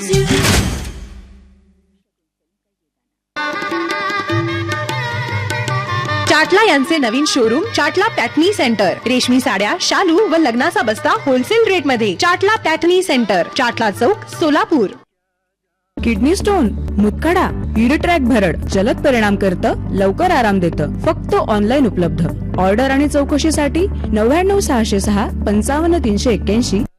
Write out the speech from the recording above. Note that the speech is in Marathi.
चाटला यांचे नवीन शोरूम चाटला पॅटर्नी सेंटर, रेशमी साड्या, शालू व लग्नाचा बस्ता होलसेल रेट मध्ये. चाटला पॅटर्नी सेंटर, चाटला चौक, सोलापूर. किडनी स्टोन, मुतखडा, हिड ट्रॅक भरड जलद परिणाम करतं, लवकर आराम देतं. फक्त ऑनलाईन उपलब्ध. ऑर्डर आणि चौकशीसाठी 99 606 55 381